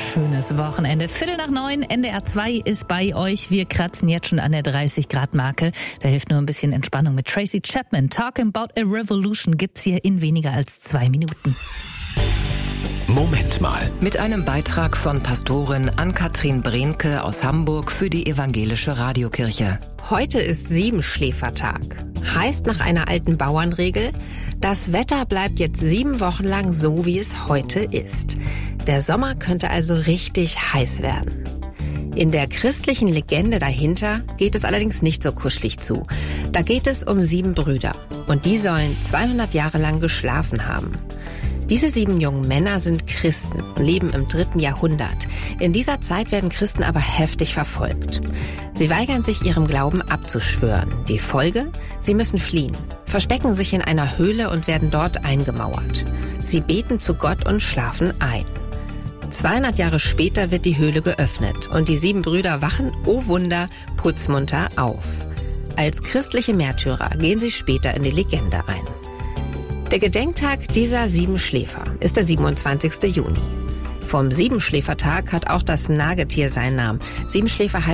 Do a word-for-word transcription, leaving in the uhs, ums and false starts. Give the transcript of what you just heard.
schönes Wochenende. Viertel nach neun, N D R zwei ist bei euch. Wir kratzen jetzt schon an der dreißig Grad Marke. Da hilft nur ein bisschen Entspannung mit Tracy Chapman. Talking about a Revolution gibt's hier in weniger als zwei Minuten. Moment mal. Mit einem Beitrag von Pastorin Ann-Kathrin Brehnke aus Hamburg für die Evangelische Radiokirche. Heute ist Siebenschläfertag. Heißt nach einer alten Bauernregel, das Wetter bleibt jetzt sieben Wochen lang so, wie es heute ist. Der Sommer könnte also richtig heiß werden. In der christlichen Legende dahinter geht es allerdings nicht so kuschelig zu. Da geht es um sieben Brüder und die sollen zweihundert Jahre lang geschlafen haben. Diese sieben jungen Männer sind Christen und leben im dritten Jahrhundert. In dieser Zeit werden Christen aber heftig verfolgt. Sie weigern sich, ihrem Glauben abzuschwören. Die Folge? Sie müssen fliehen, verstecken sich in einer Höhle und werden dort eingemauert. Sie beten zu Gott und schlafen ein. zweihundert Jahre später wird die Höhle geöffnet und die sieben Brüder wachen, oh Wunder, putzmunter auf. Als christliche Märtyrer gehen sie später in die Legende ein. Der Gedenktag dieser sieben Schläfer ist der siebenundzwanzigster Juni. Vom Siebenschläfertag hat auch das Nagetier seinen Namen. Siebenschläfer